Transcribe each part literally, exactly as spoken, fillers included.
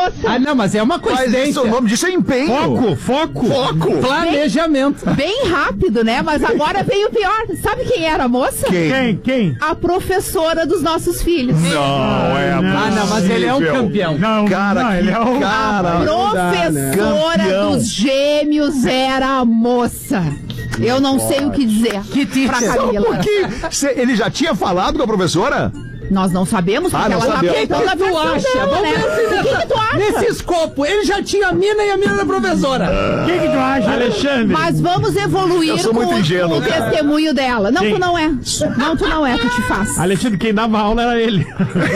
moça. Ah, não, mas é uma coincidência. Mas isso, o nome disso é empenho. Foco, foco. Foco. Planejamento. Bem rápido, né? Mas agora veio o pior. Sabe quem era a moça? Quem? Quem? Quem? A professora dos nossos filhos. Não, é Ah, não, mas ele é um possível. campeão. Não, Cara, não, ele que é o... cara. Professora Campeão. dos gêmeos era a moça. Eu não sei o que dizer Que pra teacher. Só um Camila. pouquinho. Cê- ele já tinha falado com a professora? Nós não sabemos, porque Ah, não ela tá sabemos. contando a O que tu versão acha? dela, Vamos né? ver se O que que tu acha? Nesse escopo, ele já tinha a mina e a mina da professora. O que que tu acha, Alexandre? Mas vamos evoluir Eu sou com, muito ingênuo, com o cara. testemunho dela. Não, Quem? tu não é. Não, tu não é, tu te faz. Alexandre, quem dava aula era ele.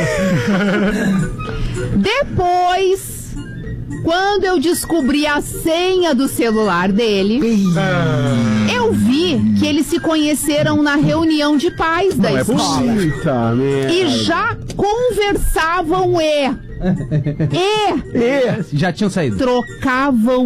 Depois, quando eu descobri a senha do celular dele, eu vi que eles se conheceram na reunião de pais da Não é escola. possível. Eita, merda. E já conversavam e, e Já tinham saído. trocavam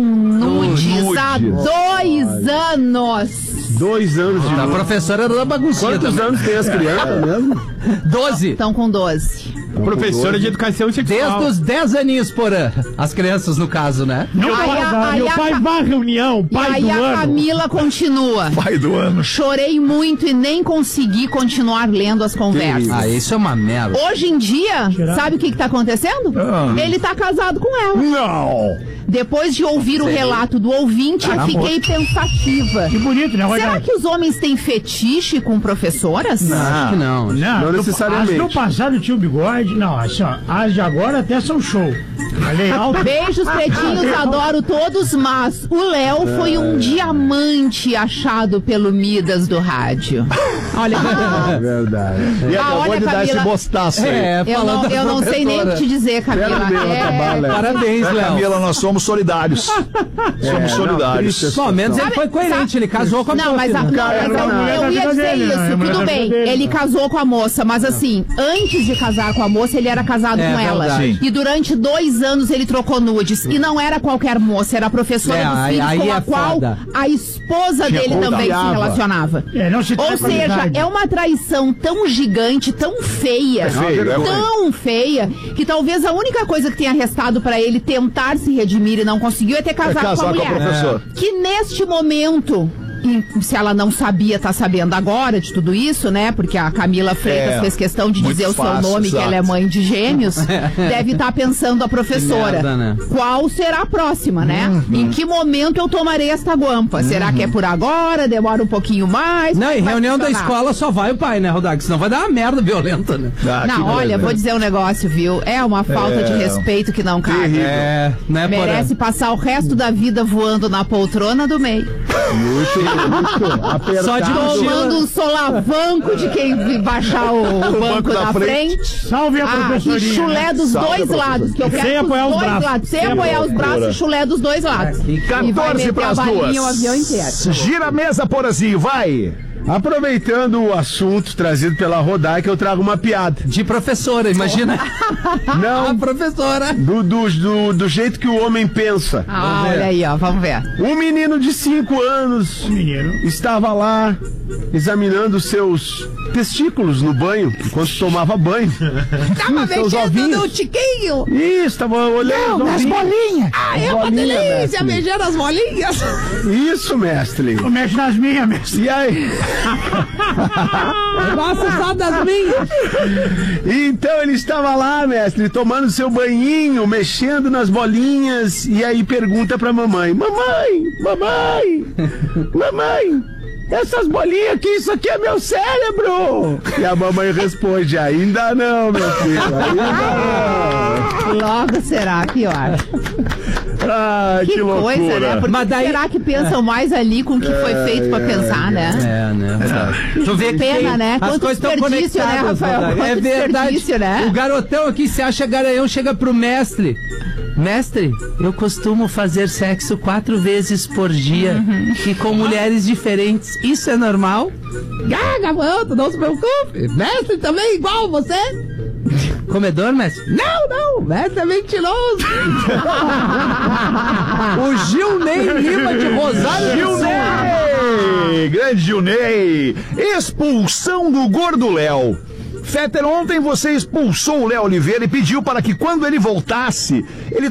nudes há Nudes. dois anos. Dois anos de A novo. professora era da baguncinha Quantos também. anos tem as crianças mesmo? Doze. Estão com doze. Professora de educação sexual. Desde os dez aninhos por ano. As crianças, no caso, né? Meu Aí pai, a- vai, aí meu a pai Ca- vai à reunião, E pai aí do a ano. Camila continua. Pai do ano. Chorei muito e nem consegui continuar lendo as conversas. Ah, isso é uma merda. Hoje em dia, sabe o que, que tá acontecendo? Ah. Ele tá casado com ela. Não. Depois de ouvir o relato do ouvinte, eu fiquei pensativa. Que bonito, né, Será Rogério? que os homens têm fetiche com professoras? Acho que não. Não, Não no- necessariamente. As do passado tinha o bigode. Não, assim, ó. As de agora até são show. Olha alto. Beijos, pretinhos, adoro todos, mas o Léo foi um diamante achado pelo Midas do rádio. Olha, É verdade. E Ah, acabou olha, de dar Camila. esse bostaço aí. É, eu falando não, da eu não sei nem o que professora. te dizer, Camila. Pera mesmo, É, tá bala. Parabéns, Léo. Camila, nós somos solidários. Somos não, solidários. triste. Bom, ao menos ele Sabe- foi coerente, sabe- ele casou com a Não, mas, a, prof, não, né? mas era eu, a mulher eu da ia vida dizer dele, né? isso, É a mulher tudo da bem. vida dele, Ele né? casou com a moça, mas assim, antes de casar com a moça, ele era casado É com ela. verdade. E durante dois anos ele trocou nudes. E não era qualquer moça, era a professora É, dos aí- filhos aí com a é qual foda. a esposa Tinha dele também se confiava. relacionava. É, não se Ou tem seja, qualidade. é uma traição tão gigante, tão feia, feio, é ruim. tão feia, que talvez a única coisa que tenha restado pra ele tentar se redimir e não conseguiu é ter É casado com a casar com a mulher. professora. Que neste momento, e se ela não sabia, tá sabendo agora de tudo isso, né? Porque a Camila Freitas É, fez questão de muito dizer o seu fácil, nome, que exato. ela é mãe de gêmeos. Deve estar pensando a professora. Que merda, né? Qual será a próxima, né? Uhum. Em que momento eu tomarei esta guampa? Será que é por agora? Demora um pouquinho mais? Não, Como em vai reunião da funcionar? escola só vai o pai, né, Rodak? Senão vai dar uma merda violenta, né? Ah, que Não, olha, beleza. vou dizer um negócio, viu? É uma falta É. de respeito que não cabe. Terrível. É, né, Merece passar o resto da vida voando na poltrona do meio. Muito, muito apertado. Só de mochila. Tomando um solavanco de quem baixar o, o banco da da frente. Salve a Ah, e professorinha. chulé dos Salve, dois professor. lados. Que eu quero Sem que apoiar os dois braços. lados. Sem Sem apoiar os loucura. braços e chulé dos dois lados. E vai quatorze meter para a as balinha o duas. avião inteiro. Gira a mesa, Porazinho, vai. Aproveitando o assunto trazido pela Rodaica, eu trago uma piada. De professora, imagina. A Não, professora. do, do, do, do jeito que o homem pensa. Ah, olha aí, ó. Vamos ver. Um menino de cinco anos Menino. estava lá examinando seus testículos no banho, enquanto tomava banho. Tava Seus mexendo ovinhos. no tiquinho. Isso, tava olhando os ovinhos. bolinhas. Ah, é uma Bolinha, delícia mestre. mexendo as bolinhas. Isso, mestre. Tu mexe nas minhas, mestre. E aí? Nossa, só das minhas. Então ele estava lá, mestre, tomando seu banhinho, mexendo nas bolinhas, e aí pergunta pra mamãe: Mamãe, mamãe, mamãe, essas bolinhas aqui, isso aqui é meu cérebro. E a mamãe responde: Ainda não, meu filho, ainda não. Logo será pior. Ai, que, Que loucura. coisa, né? Porque Mas daí- será que pensam mais ali com o que foi feito pra pensar, né? É, né? Tu vê que Pena, tem- né? as Quanto coisas estão desperdício, né, conectadas, Rafael? Rodak. Quanto É verdade. desperdício, né? O garotão aqui se acha garanhão, chega pro mestre. Mestre, eu costumo fazer sexo quatro vezes por dia Uhum. e com mulheres diferentes. Isso é normal? Ah, garoto, não se preocupe. Mestre também igual você. Comedor, mestre? Não, não, mestre é mentiroso. O Gil Ney Lima de Rosário do Sul. Gilney! Grande Gilney! Expulsão do Gordo Léo. Fetter, ontem você expulsou o Léo Oliveira e pediu para que quando ele voltasse, ele